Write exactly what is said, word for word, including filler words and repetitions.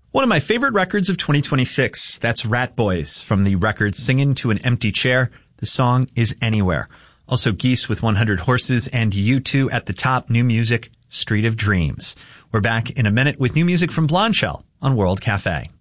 One of my favorite records of twenty twenty-six. That's Rat Boys from the record Singin' to an Empty Chair. The song is Anywhere. Also Geese with one hundred Horses and U two at the top. New music, Street of Dreams. We're back in a minute with new music from Blondshell on World Cafe.